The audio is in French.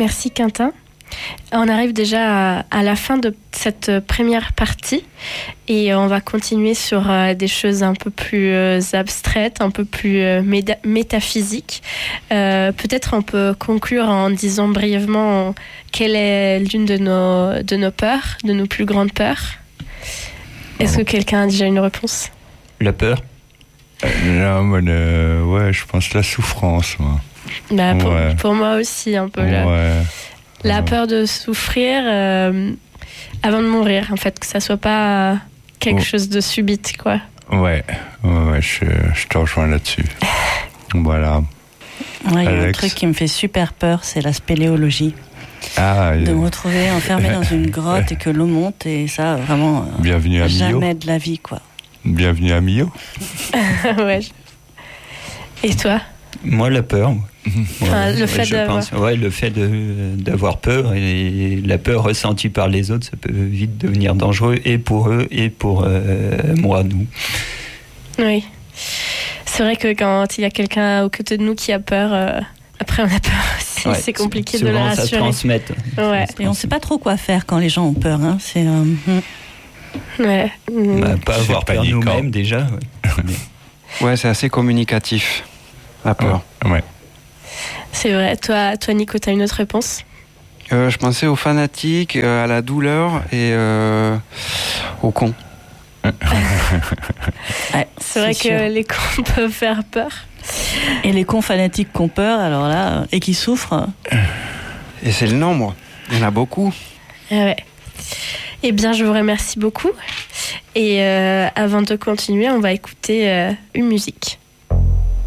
Merci Quentin. On arrive déjà à la fin de cette première partie et on va continuer sur des choses un peu plus abstraites, un peu plus métaphysiques. Peut-être on peut conclure en disant brièvement quelle est l'une de nos peurs, de nos plus grandes peurs. Est-ce que quelqu'un a déjà une réponse ? La peur ? Non, moi, je pense la souffrance, moi. Pour moi aussi, un peu. La peur de souffrir avant de mourir, en fait, que ça soit pas quelque chose de subite, quoi. Ouais, je te rejoins là-dessus. Voilà. Il y a un truc qui me fait super peur, c'est la spéléologie. De me retrouver enfermé dans une grotte et que l'eau monte, et ça, vraiment, bienvenue à Millau. Jamais de la vie, quoi. Bienvenue à Millau. Ouais. Et toi ? Moi, la peur. Le fait d'avoir peur, et la peur ressentie par les autres, ça peut vite devenir dangereux, et pour eux et pour moi, nous. Oui. C'est vrai que quand il y a quelqu'un aux côtés de nous qui a peur, après on a peur aussi. Ouais, c'est compliqué de le rassurer. Ça transmet. Ouais. Et on ne sait pas trop quoi faire quand les gens ont peur. Hein. C'est ouais. Pas avoir peur nous-mêmes déjà. Ouais, c'est assez communicatif. La peur. Ouais. C'est vrai. Toi Nico, t'as une autre réponse ? Je pensais aux fanatiques, à la douleur et aux cons. Ouais, c'est vrai que les cons peuvent faire peur. Et les cons fanatiques qui ont peur, alors là, et qui souffrent. Et c'est le nombre. Il y en a beaucoup. Ouais. Eh bien, je vous remercie beaucoup. Et avant de continuer, on va écouter une musique.